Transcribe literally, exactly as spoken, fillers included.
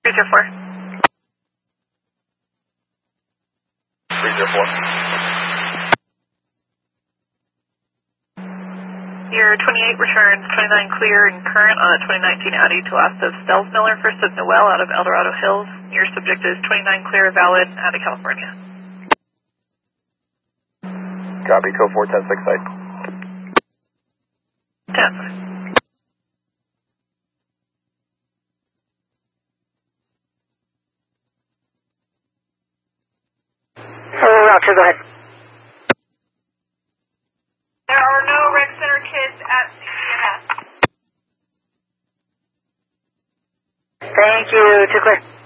three zero four. three zero four. Your twenty-eight returns twenty-nine clear and current on a twenty nineteen Audi to last of Stealth Miller, first of Noel out of El Dorado Hills. Your subject is twenty-nine clear, valid, out of California. Copy, code four ten six site. ten. Hello, Roger, go ahead. There are no Rec Center kids at C C M S. Thank you, too clear.